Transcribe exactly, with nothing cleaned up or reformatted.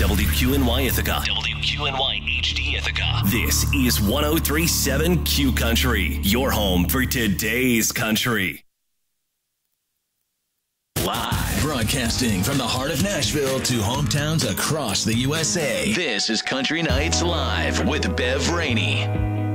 W Q N Y Ithaca. W Q N Y H D Ithaca. This is one oh three point seven Q Country, your home for today's country. Live, broadcasting from the heart of Nashville to hometowns across the U S A. This is Country Nights Live with Bev Rainey.